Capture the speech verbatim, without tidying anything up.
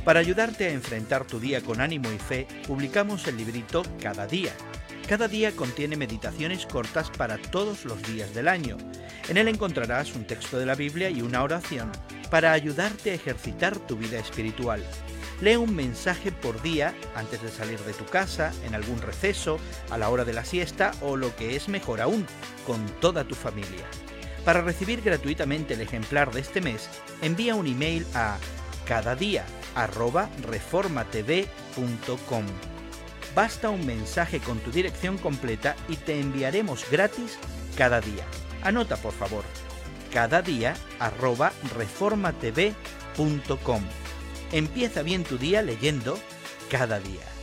Para ayudarte a enfrentar tu día con ánimo y fe, publicamos el librito Cada Día. Cada día contiene meditaciones cortas para todos los días del año. En él encontrarás un texto de la Biblia y una oración para ayudarte a ejercitar tu vida espiritual. Lee un mensaje por día antes de salir de tu casa, en algún receso, a la hora de la siesta o, lo que es mejor aún, con toda tu familia. Para recibir gratuitamente el ejemplar de este mes, envía un email a cadadia arroba reformatv punto com. Basta un mensaje con tu dirección completa y te enviaremos gratis cada día. Anota, por favor, cadadia arroba reformatv punto com. Empieza bien tu día leyendo Cada Día.